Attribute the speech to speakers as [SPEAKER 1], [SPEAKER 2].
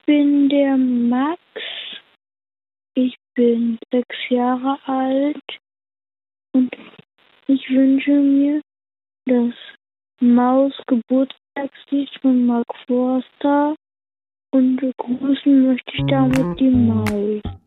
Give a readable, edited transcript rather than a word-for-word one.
[SPEAKER 1] bin der Max. Ich bin 6 Jahre alt und ich wünsche mir das Maus-Geburtstagslied von Mark Forster und grüßen möchte ich damit die Maus.